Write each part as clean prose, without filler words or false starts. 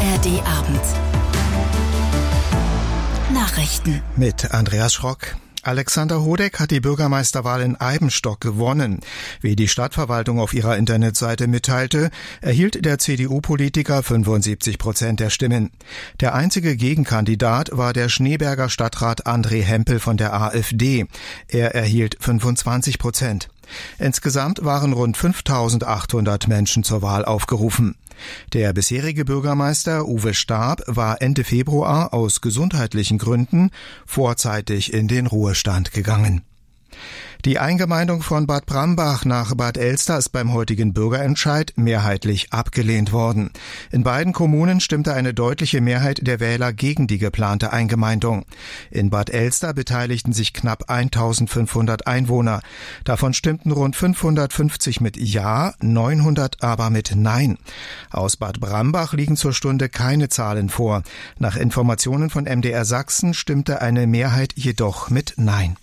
ARD-Abend. Nachrichten mit Andreas Schrock. Alexander Hodeck hat die Bürgermeisterwahl in Eibenstock gewonnen. Wie die Stadtverwaltung auf ihrer Internetseite mitteilte, erhielt der CDU-Politiker 75% der Stimmen. Der einzige Gegenkandidat war der Schneeberger Stadtrat André Hempel von der AfD. Er erhielt 25%. Insgesamt waren rund 5.800 Menschen zur Wahl aufgerufen. Der bisherige Bürgermeister Uwe Staab war Ende Februar aus gesundheitlichen Gründen vorzeitig in den Ruhestand gegangen. Die Eingemeindung von Bad Brambach nach Bad Elster ist beim heutigen Bürgerentscheid mehrheitlich abgelehnt worden. In beiden Kommunen stimmte eine deutliche Mehrheit der Wähler gegen die geplante Eingemeindung. In Bad Elster beteiligten sich knapp 1.500 Einwohner. Davon stimmten rund 550 mit Ja, 900 aber mit Nein. Aus Bad Brambach liegen zur Stunde keine Zahlen vor. Nach Informationen von MDR Sachsen stimmte eine Mehrheit jedoch mit Nein.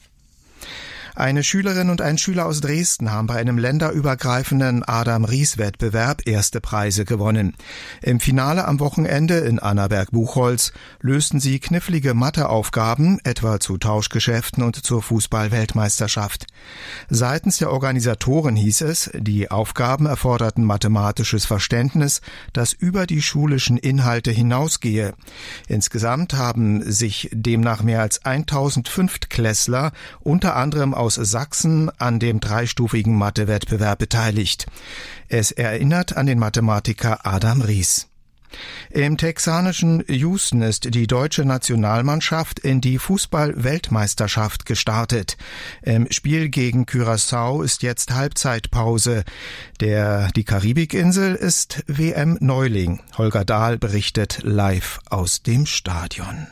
Eine Schülerin und ein Schüler aus Dresden haben bei einem länderübergreifenden Adam-Ries-Wettbewerb erste Preise gewonnen. Im Finale am Wochenende in Annaberg-Buchholz lösten sie knifflige Matheaufgaben, etwa zu Tauschgeschäften und zur Fußball-Weltmeisterschaft. Seitens der Organisatoren hieß es, die Aufgaben erforderten mathematisches Verständnis, das über die schulischen Inhalte hinausgehe. Insgesamt haben sich demnach mehr als 1.000 Fünftklässler, unter anderem aus Sachsen, an dem dreistufigen Mathe-Wettbewerb beteiligt. Es erinnert an den Mathematiker Adam Ries. Im texanischen Houston ist die deutsche Nationalmannschaft in die Fußball-Weltmeisterschaft gestartet. Im Spiel gegen Curaçao ist jetzt Halbzeitpause. Die Karibikinsel ist WM-Neuling. Holger Dahl berichtet live aus dem Stadion.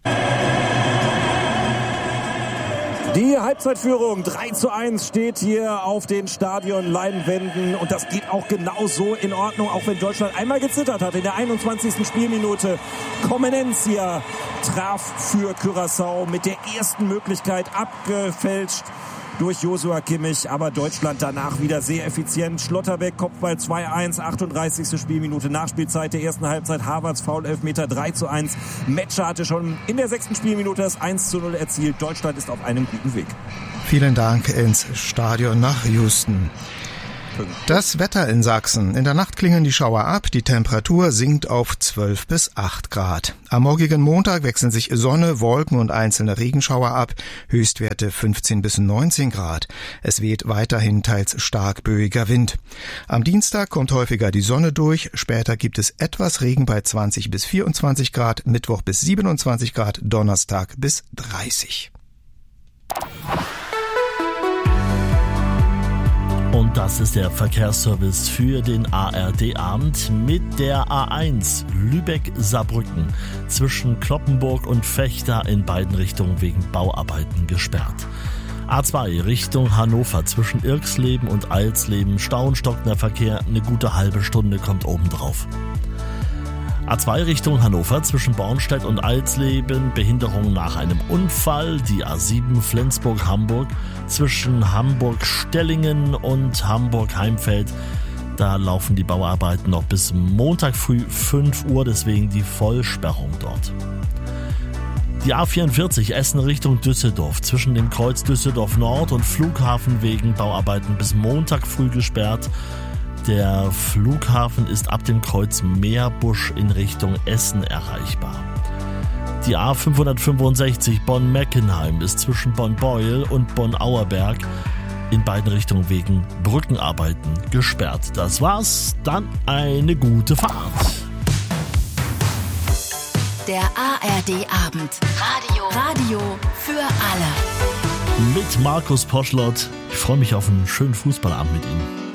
Die Halbzeitführung 3:1 steht hier auf den Stadionleinwänden und das geht auch genau so in Ordnung, auch wenn Deutschland einmal gezittert hat. In der 21. Spielminute Comenencia traf für Curaçao mit der ersten Möglichkeit, abgefälscht durch Joshua Kimmich, aber Deutschland danach wieder sehr effizient. Schlotterbeck, Kopfball 2:1, 38. Spielminute, Nachspielzeit der ersten Halbzeit, Havertz, Foul-Elfmeter 3:1. Metscher hatte schon in der 6. Spielminute das 1:0 erzielt. Deutschland ist auf einem guten Weg. Vielen Dank ins Stadion nach Houston. Das Wetter in Sachsen. In der Nacht klingen die Schauer ab, die Temperatur sinkt auf 12 bis 8 Grad. Am morgigen Montag wechseln sich Sonne, Wolken und einzelne Regenschauer ab, Höchstwerte 15 bis 19 Grad. Es weht weiterhin teils stark böiger Wind. Am Dienstag kommt häufiger die Sonne durch, später gibt es etwas Regen bei 20 bis 24 Grad, Mittwoch bis 27 Grad, Donnerstag bis 30. Und das ist der Verkehrsservice für den ARD-Abend mit der A1 Lübeck-Saarbrücken zwischen Cloppenburg und Vechta in beiden Richtungen wegen Bauarbeiten gesperrt. A2 Richtung Hannover zwischen Irxleben und Eilsleben, Stau und stockender Verkehr, eine gute halbe Stunde kommt obendrauf. A2 Richtung Hannover zwischen Bornstedt und Eilsleben, Behinderung nach einem Unfall. Die A7 Flensburg-Hamburg zwischen Hamburg-Stellingen und Hamburg-Heimfeld. Da laufen die Bauarbeiten noch bis Montag früh 5 Uhr, deswegen die Vollsperrung dort. Die A44 Essen Richtung Düsseldorf zwischen dem Kreuz Düsseldorf Nord und Flughafen wegen Bauarbeiten bis Montag früh gesperrt. Der Flughafen ist ab dem Kreuz Meerbusch in Richtung Essen erreichbar. Die A565 Bonn-Meckenheim ist zwischen Bonn-Beuel und Bonn-Auerberg in beiden Richtungen wegen Brückenarbeiten gesperrt. Das war's, dann eine gute Fahrt. Der ARD-Abend. Radio für alle. Mit Markus Poschlott. Ich freue mich auf einen schönen Fußballabend mit Ihnen.